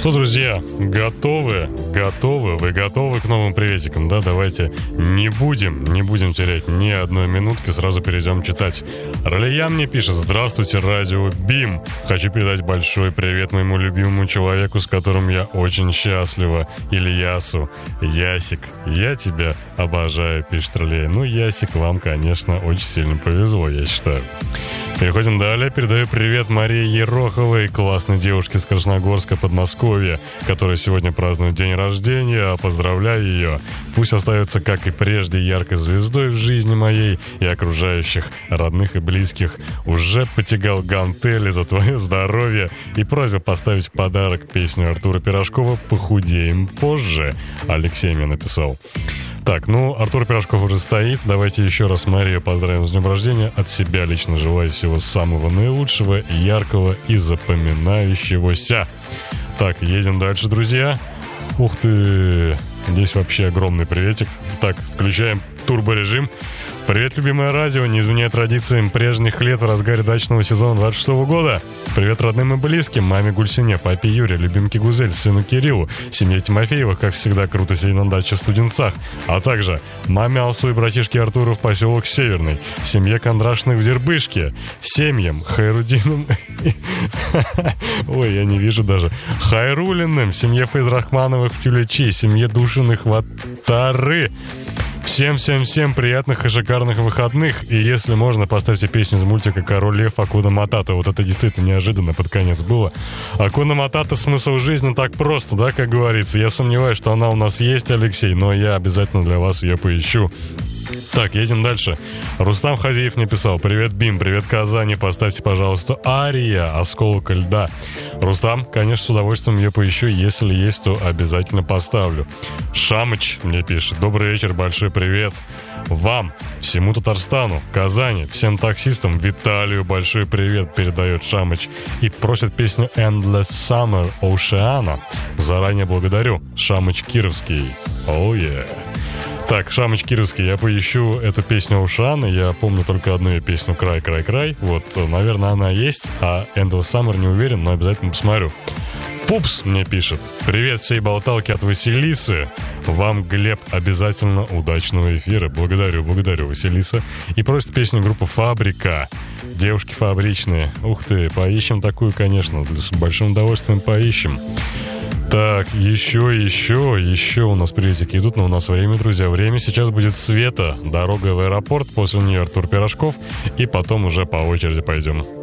Что, друзья, готовы? Вы готовы к новым приветикам, да? Давайте не будем терять ни одной минутки, сразу перейдем читать. Ралия мне пишет: здравствуйте, радио БИМ. Хочу передать большой привет моему любимому человеку, с которым я очень счастлива, Ильясу. Ясик, я тебя обожаю, пишет Ралия. Ну, Ясик, вам, конечно, очень сильно повезло, я считаю. Переходим далее. Передаю привет Марии Ероховой, классной девушке с Красногорска, Подмосковья, которая сегодня празднует день рождения. Поздравляю ее. Пусть остается, как и прежде, яркой звездой в жизни моей и окружающих, родных и близких. Уже потягал гантели за твое здоровье. И просьба поставить в подарок песню Артура Пирожкова «Похудеем позже». Алексей мне написал. Так, ну, Артур Пирожков уже стоит. Давайте еще раз Марию поздравим с днем рождения. От себя лично желаю всего самого наилучшего, яркого и запоминающегося. Так, едем дальше, друзья. Ух ты, здесь вообще огромный приветик. Так, включаем турборежим. Привет, любимое радио, не изменяя традициям прежних лет в разгаре дачного сезона 26-го года. Привет родным и близким, маме Гульсине, папе Юре, любимке Гузель, сыну Кириллу, семье Тимофеевых, как всегда, круто сидеть на даче в Студенцах, а также маме Алсу и братишке Артуру в поселок Северный, семье Кондрашиных в Дербышке, семьям Хайрудиным... Ой, я не вижу даже. Хайрулиным, семье Фейзрахмановых в Тюлечи, семье Душиных в Аттары. Всем приятных и шикарных выходных. И если можно, поставьте песню из мультика «Король Лев» Акуна Матата. Вот это действительно неожиданно под конец было. Акуна Матата — смысл жизни так просто, да, как говорится. Я сомневаюсь, что она у нас есть, Алексей, но я обязательно для вас ее поищу. Так, едем дальше. Рустам Хазиев мне писал: привет, БИМ, привет, Казани, поставьте, пожалуйста, «Ария», «Осколка льда». Рустам, конечно, с удовольствием ее поищу, если есть, то обязательно поставлю. Шамыч мне пишет: добрый вечер, большой привет вам, всему Татарстану, Казани, всем таксистам, Виталию большой привет передает Шамыч и просит песню «Endless Summer» Oceana. Заранее благодарю. Шамыч Кировский. Oh yeah. Так, Шамыч Кировский, я поищу эту песню Ушана. Я помню только одну ее песню «Край». Вот, наверное, она есть, а «Endless Summer» не уверен, но обязательно посмотрю. Пупс мне пишет: привет всей болталке от Василисы. Вам, Глеб, обязательно удачного эфира. Благодарю, Василиса. И просит песню группы «Фабрика». Девушки фабричные. Ух ты, поищем такую, конечно. С большим удовольствием поищем. Так, еще у нас приветики идут, но у нас время, друзья, время. Сейчас будет Света, «Дорога в аэропорт», после нее Артур Пирожков, и потом уже по очереди пойдем.